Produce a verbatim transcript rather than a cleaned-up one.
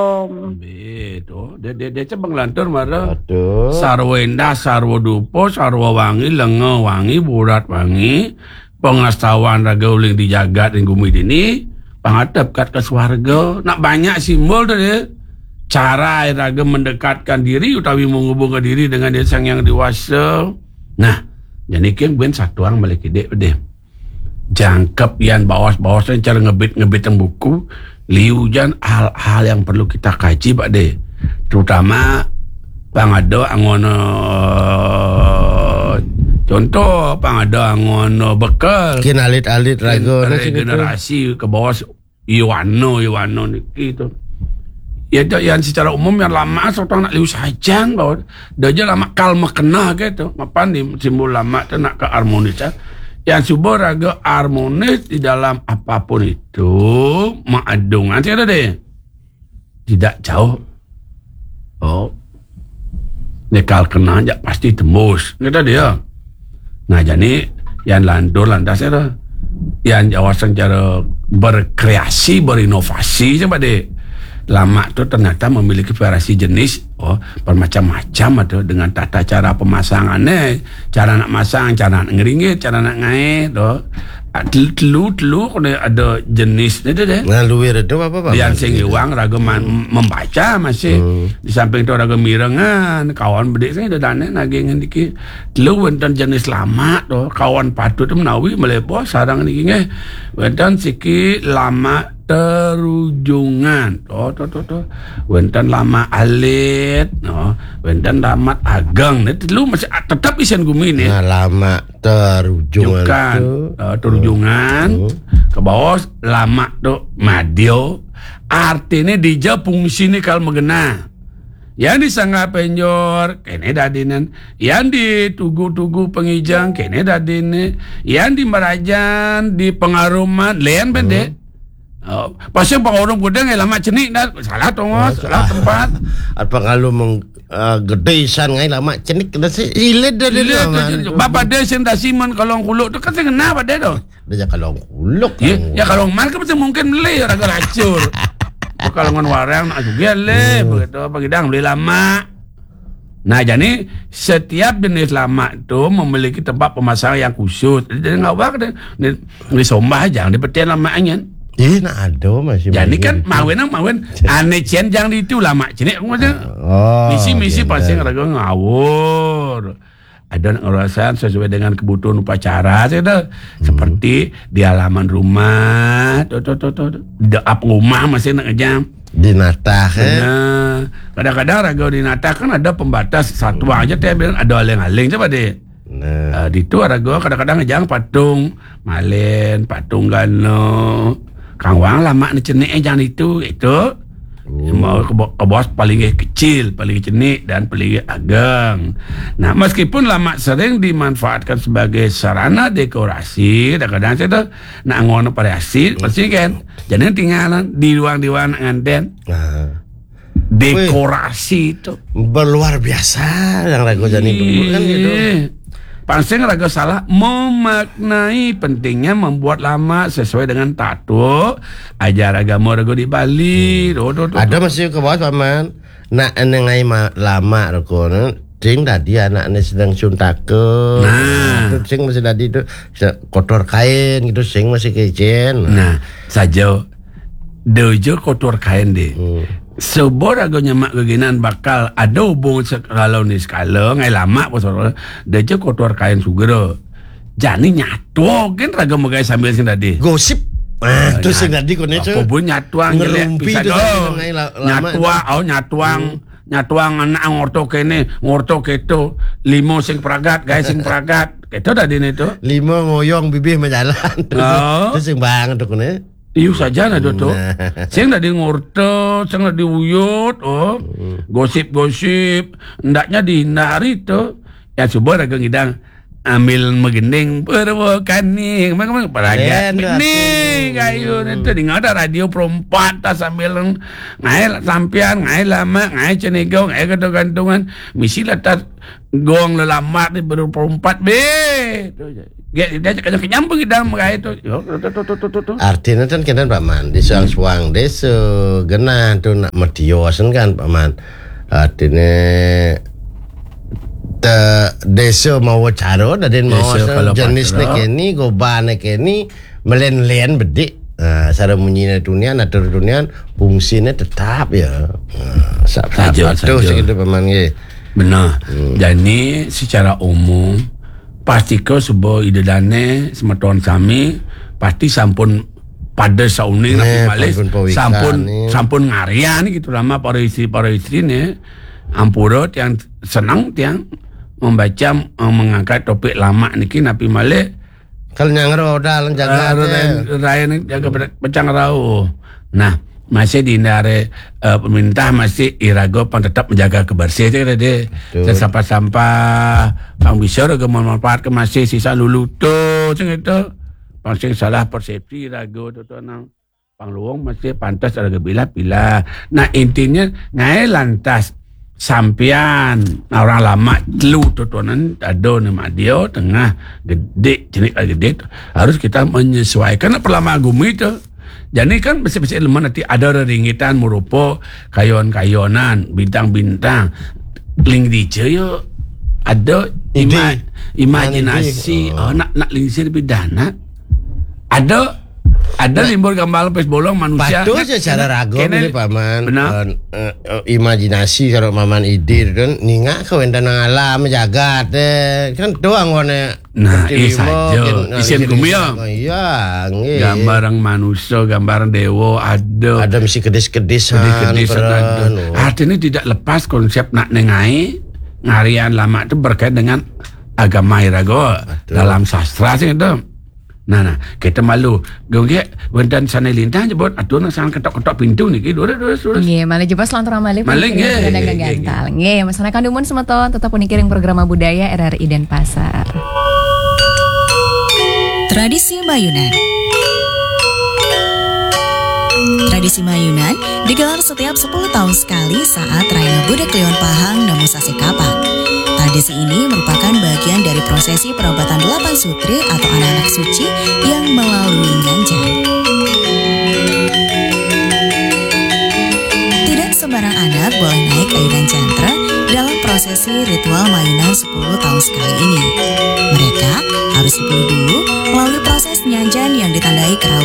Betul. Dia dia dia cabang lantur mara. Aduh. Sarwa indah, sarwa dupo, sarwa wangi, lenga wangi, burat wangi, pengastawan raga uling dijagat dan gumi ini, pangatap kat ke swarga. Nak banyak simbol tu dia. Cara raga mendekatkan diri utawi menghubungkan diri dengan dia sang yang dewasa. Nah, jadi kan ben satu orang balik ide deh. Jangkep yang bawas-bawasan cara ngebit-ngebit yang buku. Liujan hal-hal yang perlu kita kaji Pak De, terutama pangado angon uh, contoh pangado angon bekal kin alit-alit rago regenerasi ke bawah Iwano Iwano gitu. Ya yang secara umum yang lama seorang nak liu sajang bahwa dia lama kalma kena gitu, mapan di simbol lama tu nak ke harmonis. Yang subur raga harmonis di dalam apapun itu maadungan saya deh tidak jauh. Oh, nekal kena aja pasti tembus kata dia. Nah jadi yang landur lantas ada yang jawasan cara berkreasi berinovasi coba deh. Lama tu ternyata memiliki variasi jenis oh bermacam-macam ada dengan tata cara pemasangannya, cara nak masang, cara nak ngeringit, cara nak ngait tu. Telu-telu ada jenis dia deh. Nah luar itu apa Pak? Yang sing uang raga membaca masih hmm. Di samping tu raga mirengan, kawan bedik saya dah dane nagengan dikit. Telu wonten jenis lama tu, kawan patut tu menawi melepo sarang niki nggih. Wonten sikit lama terujungan oh to to to wenten lama alit no wenten lama ageng itu lu masih tetap isian gumi ni nah, lama terujungan tu uh, terujungan uh. ke bawah lama tu madio artinya dija fungsi ni kal megena yang di sangga penjor kene dadinan yang di tugu-tugu pengijang kene dadine yang di merajan di pengaruman lean bende uh. Oh, pasal orang gudang ngai lama cenik dah salah tongos salah tempat apa kalau meng uh, gedeisan ngai lama cenik dah si ilet dah dia bapa dia sendasiman kalong kuluk tu kan kena pada tu dia kalong kuluk ya, ya kalong mal kan mungkin beli raga racur kalongan warang nak juga le begitu bagi dang beli lama. Nah jadi setiap jenis lama tu memiliki tempat pemasangan yang khusus jadi ngawak dia ni sombah jangan dipetian lamanya. Eh nak ada masih. Jadi kan mawin nang mawin ane cien jang di tu lama cenik aku macam. Oh. Misi-misi pasti raga ngawur. Ada nak ngerasain sesuai dengan kebutuhan upacara saya dah. Hmm. Seperti di halaman rumah, tu tu tu tu. Di ap rumah masih nak ngejam. Dinatah eh. Nah, kadang-kadang raga dinatah kan ada pembatas satu aja teh bilang ada aleng-aleng coba deh. Nah, uh, di tu raga kadang-kadang ngejang patung malen, patung gano. Kang wang lama ni cenik eh jangan itu itu oh. Mau ke, ke bawah paling kecil, paling cenik dan paling ageng. Nah meskipun lama sering dimanfaatkan sebagai sarana dekorasi, kadang-kadang saya tu nak ngono variasi, pasti kan. Jadi tinggalan di ruang-ruang nganten. Nah. Dekorasi itu berluar biasa yang ragu jadi dulu kan gitu. Panseng raga salah memaknai pentingnya membuat lama sesuai dengan tato ajar agama raga di Bali. Hmm. Do, do, do, ada masih ke bawah paman. Nak nengai lama raga sing tadi anaknya sedang suntake. Nah, sing masih tadi itu kotor kain gitu sing masih kecil. Nah, saja dojo kotor kain deh. Hmm. Sebor agaknya mak keginan bakal ada hubung kalau ni sekala ngai lama pasal dia je kotor kain sugera. Jadi nyatu kan raga magai sambil sing tadi. Gosip. Ah tu sing tadi kone tu. Apa pun nyatuang ngerumpi tu nyatuang au nyatuang nyatuang anak ngorto kene ngorto keto limo sing pragat guys sing pragat. Keto tadi ni tu. Limo ngoyong bibih menjalan. Tu sing bang tu kone. Iu saja na do tu. Sing dah di ngurte, sing dah diuyut, oh. Gosip-gosip, ndaknya dihindari tu. Ya coba raga ngidang ambil megending perwakan nih memang peraga nih kayu itu dengar ada radio perempat tas sambil ngai sampian ngai lama ngai cenegong ngai gantungan misi letak gong lelamat di baru perempat be dia dia cakap kenyambung di dalam kayu itu artinya kan kita paman di soal suang desa genah tuh nak mertiosan kan paman artinya te desa mau caro dan mau jenisnya kini gobane kini melen-len bedik uh, sara munyina dunia natur dunia fungsinya tetap ya uh, saja satu segitu paman ye benar hmm. Jadi secara umum pasti kau sebuah ide dane semeton kami pasti sampun pada sauning nah, Malis sampun nih. Sampun ngarian gitu lama para istri para istri nih ampurot yang senang tiang membaca mengangkat topik lama niki napi male kalau yang rodal jaga raya ni jaga pecang rau. Nah masih dihindari uh, pemerintah masih irago pan tetap menjaga kebersihan deh dan sampah-sampah pang bisa ke manfaat ke masih sisa lulu tu macam itu masih salah persepsi irago tu tu nang pang luang masih pantas ada bila-bila. Nah intinya ngai lantas sampian orang lama telu tutunan ada nama dia tengah gede jenis gede harus kita menyesuaikan perlama gumi itu jadi kan besi-besi elemen nanti ada ringitan merupa kayon-kayonan bintang-bintang ling D J yo ada ima, imajinasi oh. Oh, nak nak lingsir bidana ada ada limbur gambar pes bolong manusia patuh secara ragu ini paman uh, uh, imajinasi kalau paman ide kan ninga kau enda nang alam jagat eh kan doang wane nah iya saja isen kumia iya gambar manusia gambar dewa ada ada mesti kedis-kedisan kedis-kedisan ada artinya tidak lepas konsep nak nengai ngarian lama itu berkait dengan agama irago dalam sastra sih itu. Nah, nah, kita malu. Gongge, wendan sana lintang jebot atuh nang sang ketok-ketok pintu niki. Dure dure dure. Nggih, malah jebot selantur malih. Malih nggih. Gantal. Nggih, masyarakat dumun semeton tetap unikiring program budaya R R I Denpasar. Tradisi Mayunan. Tradisi Mayunan digelar setiap sepuluh tahun sekali saat Raya Budak Kliwon Pahang Namu Sase Kapang. Tradisi ini merupakan bagian dari prosesi perobatan delapan sutri atau anak-anak suci yang melalui nganjan. Tidak sembarang anak boleh naik ayunan jantra dalam prosesi ritual Mayunan sepuluh tahun sekali ini. Mereka harus dipilih dulu melalui proses nyanjan yang ditandai kerawitan